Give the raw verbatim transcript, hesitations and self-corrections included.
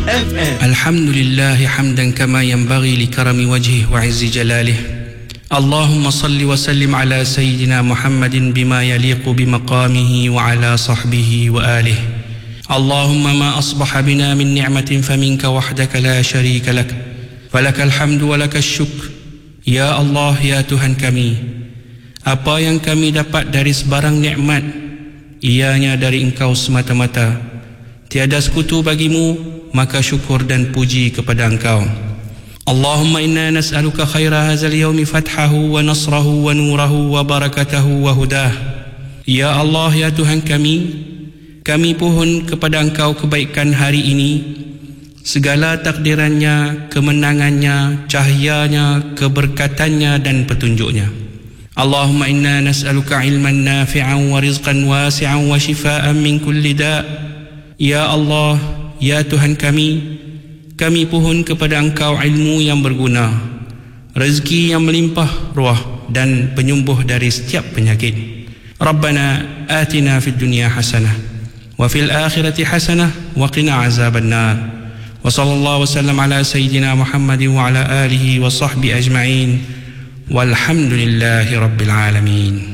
إف إم. الحمد لله حمدا كما ينبغي لكرم وجهه وعز جلاله. اللهم صل وسلم على سيدنا محمد بما يليق بمقامه وعلى صحبه وآله. اللهم ما أصبح بنا من نعمة فمنك وحدك لا شريك لك، فلك الحمد ولك الشكر. Ya Allah, ya Tuhan kami, apa yang kami dapat dari sebarang nikmat, ianya dari Engkau semata-mata. Tiada sekutu bagimu, maka syukur dan puji kepada Engkau. Allahumma inna nas'aluka khaira hadzal yawmi fathahu wa nasrahu wa nurahu wa barakatahu wa hudah. Ya Allah, ya Tuhan kami, kami pohon kepada Engkau kebaikan hari ini, segala takdirannya, kemenangannya, cahayanya, keberkatannya dan petunjuknya. Allahumma inna nas'aluka ilman nafi'an wa rizqan wasi'an wa shifaan min kulli da'. Ya Allah, ya Tuhan kami, kami pohon kepada Engkau ilmu yang berguna, rezeki yang melimpah ruah dan penyembuh dari setiap penyakit. Rabbana atina fid dunya hasanah wa fil akhirati hasanah wa qina azaban nar. Wa sallallahu wasallam ala sayyidina Muhammadin wa ala alihi wa sahbihi ajma'in. Walhamdulillahi rabbil alamin.